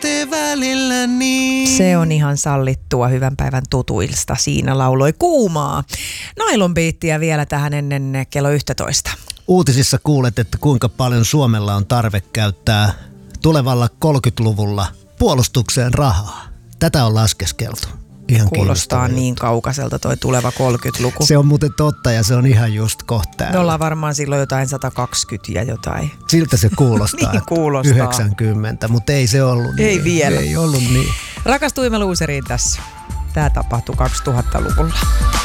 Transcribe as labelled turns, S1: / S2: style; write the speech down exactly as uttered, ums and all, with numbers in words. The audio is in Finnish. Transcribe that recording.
S1: tee välillä niin.
S2: Se on ihan sallittua hyvän päivän tutuilsta. Siinä lauloi Kuumaa. Nylon Beatia vielä tähän ennen kello yksitoista.
S1: Uutisissa kuulet, että kuinka paljon Suomella on tarve käyttää tulevalla kolmekymmentäluvulla puolustukseen rahaa. Tätä on laskeskeltu. Ihan
S2: kuulostaa niin kaukaiselta toi tuleva kolmekymmentäluku.
S1: Se on muuten totta ja se on ihan just kohta täällä.
S2: Me ollaan varmaan silloin jotain sata kaksikymmentä ja jotain.
S1: Siltä se kuulostaa.
S2: Niin kuulostaa.
S1: yhdeksänkymmentä, mutta ei se ollut niin.
S2: Ei vielä.
S1: Ei ollut niin.
S2: Rakastuimme luuseriin tässä. Tämä tapahtui kaksituhattaluvulla.